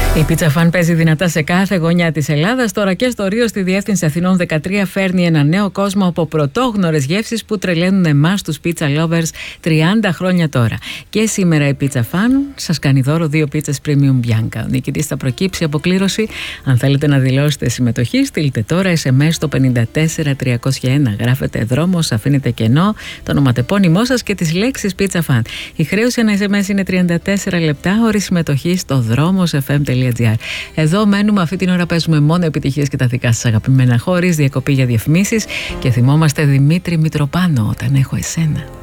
Η Pizza Fan παίζει δυνατά σε κάθε γωνιά της Ελλάδας. Τώρα και στο Ρίο, στη Διεύθυνση Αθηνών 13, φέρνει ένα νέο κόσμο από πρωτόγνωρες γεύσεις που τρελαίνουν εμάς τους pizza lovers 30 χρόνια τώρα. Και σήμερα η Pizza Fan σας κάνει δώρο 2 πίτσες Premium Bianca. Ο νικητής θα προκύψει από κλήρωση. Αν θέλετε να δηλώσετε συμμετοχή, στείλτε τώρα SMS στο 54301. Γράφετε δρόμος, αφήνετε κενό, το ονοματεπώνυμό σας και τις λέξεις Pizza Fan. Η χρέωση ένα SMS είναι 34 λεπτά, όρη συμμετοχή στο δρόμος.fm.gr. Εδώ μένουμε, αυτή την ώρα παίζουμε μόνο επιτυχίες και τα δικά σας αγαπημένα, χωρίς διακοπή για διαφημίσεις, και θυμόμαστε Δημήτρη Μητροπάνο, όταν έχω εσένα.